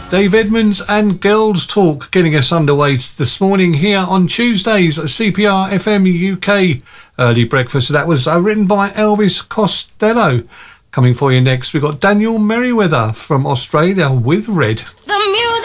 Dave Edmonds and Girls Talk getting us underway this morning here on Tuesdays at CPR FM UK Early Breakfast. That was written by Elvis Costello. Coming for you next, we've got Daniel Merriweather from Australia with Red. The